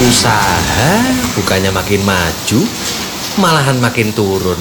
Usaha bukannya makin maju, malahan makin turun.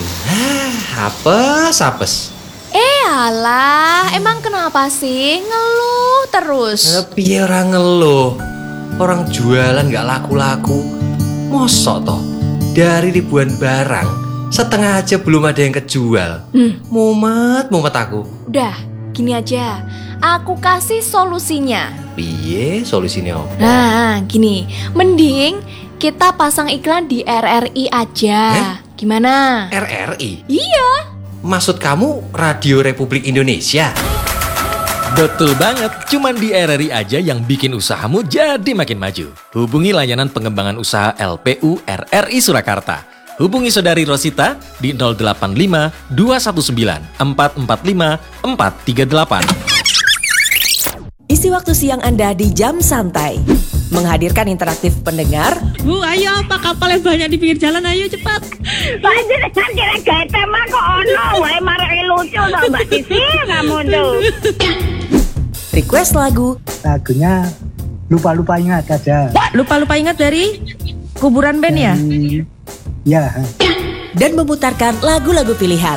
Apes. Alah, emang kenapa sih ngeluh terus? Piye orang ngeluh? Orang jualan gak laku-laku. Mosok toh, dari ribuan barang, setengah aja belum ada yang kejual. Mumet aku. Udah, gini aja. Aku kasih solusinya. Piye solusinya? Nah, gini. Mending kita pasang iklan di RRI aja. Gimana? RRI? Iya. Maksud kamu Radio Republik Indonesia? Betul banget, cuman di RRI aja yang bikin usahamu jadi makin maju. Hubungi layanan pengembangan usaha LPU RRI Surakarta. Hubungi Saudari Rosita di 085 219 445 438. Isi waktu siang Anda di Jam Santai. Menghadirkan interaktif pendengar. Bu, ayo pak kapal yang banyak di pinggir jalan, ayo cepat. Panjenengan kira gete mah kok ono wae marake lucu to Mbak Sisi kamu tuh. Request lagu. Lagunya lupa ingat aja. Lupa ingat dari kuburan band ya? Ya. Dan memutarkan lagu-lagu pilihan.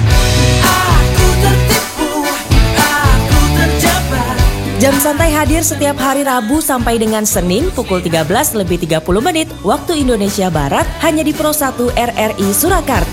Jam Santai hadir setiap hari Rabu sampai dengan Senin pukul 13:30 waktu Indonesia Barat hanya di Pro 1 RRI Surakarta.